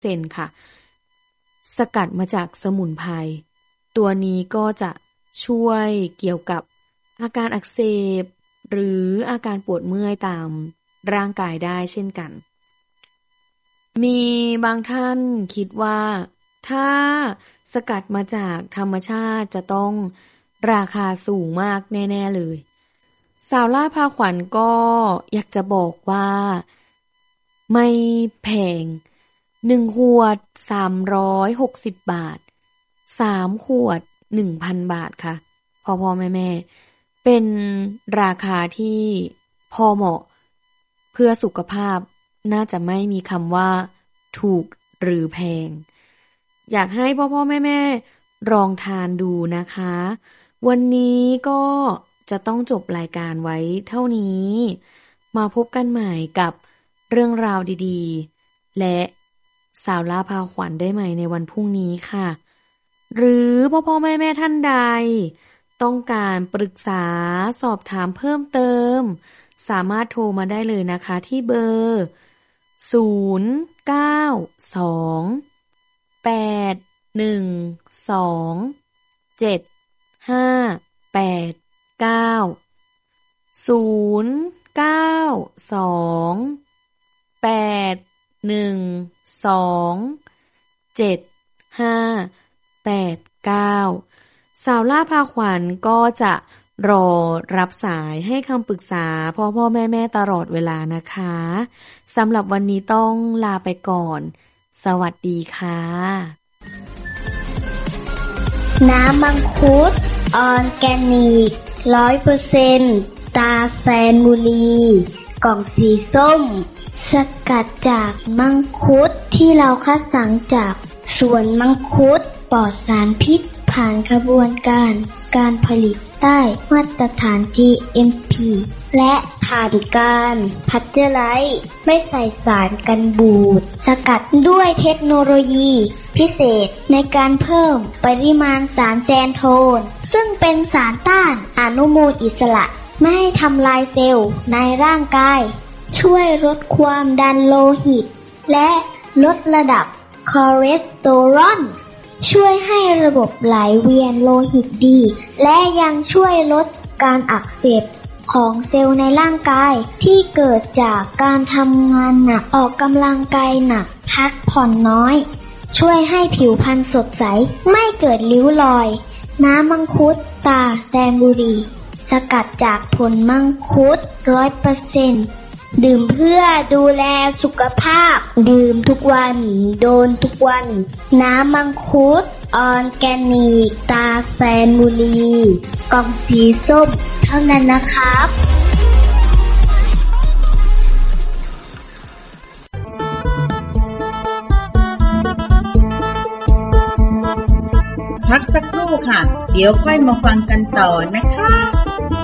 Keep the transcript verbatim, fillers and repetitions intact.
เปอร์เซ็นต์ ค่ะสกัดมาจากสมุนไพรตัวนี้ก็จะช่วยเกี่ยวกับอาการอักเสบหรืออาการปวดเมื่อยตามร่างกายได้เช่นกันมีบางท่านคิดว่าถ้าสกัดมาจากธรรมชาติจะต้องราคาสูงมากแน่ๆเลยสาวล่าพาขวัญก็อยากจะบอกว่าไม่แพงหนึ่งขวดสามร้อยหกสิบบาทสามขวด หนึ่งพัน บาทค่ะพ่อๆแม่ๆเป็นราคาที่พอเหมาะเพื่อสุขภาพน่าจะไม่มีคำว่าถูกหรือแพงอยากให้พ่อๆแม่ๆลองทานดูนะคะวันนี้ก็จะต้องจบรายการไว้เท่านี้มาพบกันใหม่กับเรื่องราวดีๆและสาวล่าพาขวัญได้ใหม่ในวันพรุ่งนี้ค่ะหรือพ่อๆแม่ๆท่านใดต้องการปรึกษาสอบถามเพิ่มเติมสามารถโทรมาได้เลยนะคะที่เบอร์ศูนย์ เก้า สอง แปด หนึ่ง สอง เจ็ด ห้า แปด เก้า ศูนย์ เก้า สอง แปด หนึ่ง สอง เจ็ด ห้า แปด เก้าสาวล่าพาขวัญก็จะรอรับสายให้คำปรึกษาพ่อพ่อแม่แม่ตลอดเวลานะคะสำหรับวันนี้ต้องลาไปก่อนสวัสดีค่ะน้ำมังคุดออร์แกนิก ร้อยเปอร์เซ็นต์ ตาแซนบุรีกล่องสีส้มสกัดจากมังคุดที่เราคัดสรรจากสวนมังคุดปลอดสารพิษผ่านกระบวนการการผลิตได้มาตรฐาน จี เอ็ม พี และผ่านการพัชเจอร์ไลซ์ไม่ใส่สารกันบูดสกัดด้วยเทคโนโลยีพิเศษในการเพิ่มปริมาณสารแซนโทนซึ่งเป็นสารต้านอนุมูลอิสระไม่ให้ทำลายเซลล์ในร่างกายช่วยลดความดันโลหิตและลดระดับคอเลสเตอรอลช่วยให้ระบบไหลเวียนโลหิตดีและยังช่วยลดการอักเสบของเซลล์ในร่างกายที่เกิดจากการทำงานหนักออกกำลังกายหนักพักผ่อนน้อยช่วยให้ผิวพรรณสดใสไม่เกิดริ้วรอยน้ำมังคุดตาแซนบุรีสกัดจากผลมังคุด ร้อยเปอร์เซ็นต์ ดื่มเพื่อดูแลสุขภาพดื่มทุกวันโดนทุกวันน้ำมังคุดออร์แกนิกตาแซนบุรีกล่องสีส้มเท่านั้นนะครับพักสักครู่ค่ะเดี๋ยวค่อยมาฟังกันต่อนะคะ